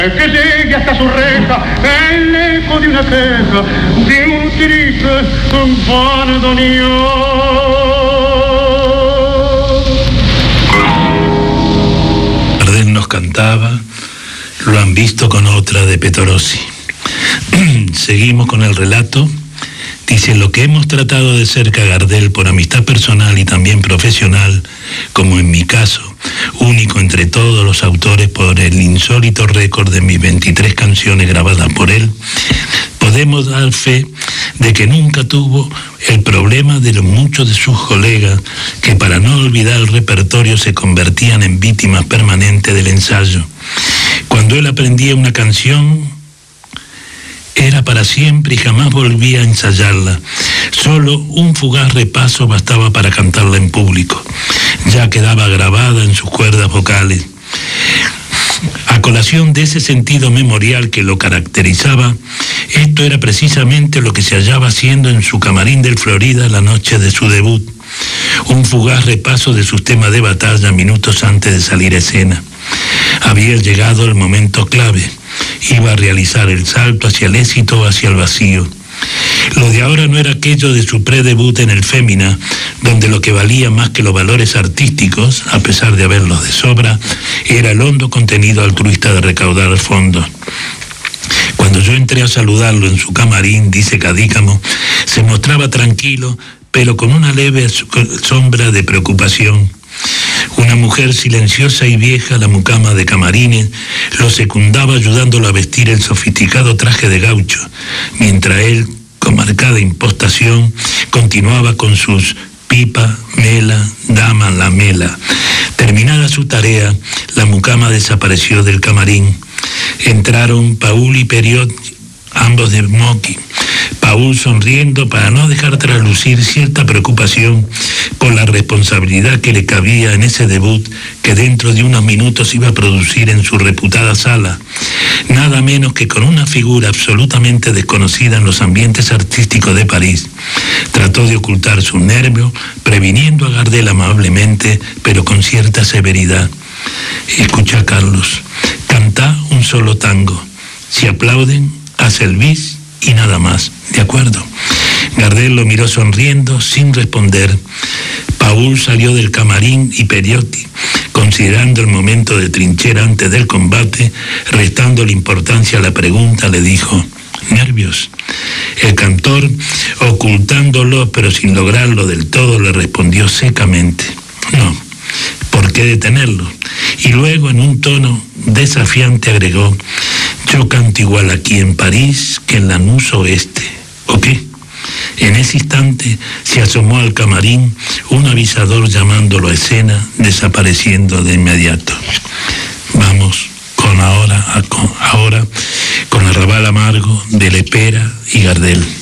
Que llegue hasta su reja el eco de una queja, de un triste bandoneón. Gardel nos cantaba Lo han visto con otra de Pettorossi. Seguimos con el relato. Dice: lo que hemos tratado de cerca Gardel por amistad personal y también profesional, como en mi caso, único entre todos los autores por el insólito récord de mis 23 canciones grabadas por él, podemos dar fe de que nunca tuvo el problema de los muchos de sus colegas que, para no olvidar el repertorio, se convertían en víctimas permanentes del ensayo. Cuando él aprendía una canción, era para siempre y jamás volvía a ensayarla. Solo un fugaz repaso bastaba para cantarla en público. Ya quedaba grabada en sus cuerdas vocales. A colación de ese sentido memorial que lo caracterizaba, esto era precisamente lo que se hallaba haciendo en su camarín del Florida la noche de su debut. Un fugaz repaso de sus temas de batalla minutos antes de salir a escena. Había llegado el momento clave. Iba a realizar el salto hacia el éxito o hacia el vacío. Lo de ahora no era aquello de su predebut en el Fémina, donde lo que valía más que los valores artísticos, a pesar de haberlos de sobra, era el hondo contenido altruista de recaudar fondos. Cuando yo entré a saludarlo en su camarín, dice Cadícamo, se mostraba tranquilo, pero con una leve sombra de preocupación. Una mujer silenciosa y vieja, la mucama de camarines, lo secundaba ayudándolo a vestir el sofisticado traje de gaucho, mientras él, con marcada impostación, continuaba con sus pipa, mela, dama, la mela. Terminada su tarea, la mucama desapareció del camarín. Entraron Paul y Periot, ambos de smoking. Paul sonriendo para no dejar traslucir cierta preocupación por la responsabilidad que le cabía en ese debut que dentro de unos minutos iba a producir en su reputada sala, nada menos que con una figura absolutamente desconocida en los ambientes artísticos de París. Trató de ocultar su nervio, previniendo a Gardel amablemente, pero con cierta severidad. Escucha, Carlos, canta un solo tango. Si aplauden, haz el bis y nada más, ¿de acuerdo? Gardel lo miró sonriendo, sin responder. Paul salió del camarín y Periotti, considerando el momento de trinchera antes del combate, restando la importancia a la pregunta, le dijo: ¿nervios? El cantor, ocultándolo pero sin lograrlo del todo, le respondió secamente: no, ¿por qué detenerlo? Y luego, en un tono desafiante, agregó: yo canto igual aquí en París que en Lanús Oeste, ¿o qué? En ese instante se asomó al camarín un avisador llamándolo a escena, desapareciendo de inmediato. Vamos con ahora con Arrabal Amargo de Lepera y Gardel.